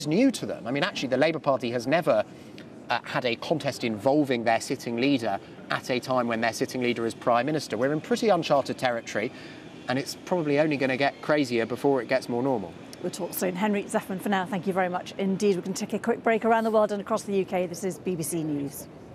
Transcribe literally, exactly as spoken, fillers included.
new to them. I mean, actually, the Labour Party has never uh, had a contest involving their sitting leader at a time when their sitting leader is Prime Minister. We're in pretty uncharted territory, and it's probably only going to get crazier before it gets more normal. We'll talk soon. Henry Zeffman, for now, thank you very much indeed. We're going to take a quick break around the world and across the U K. This is B B C News.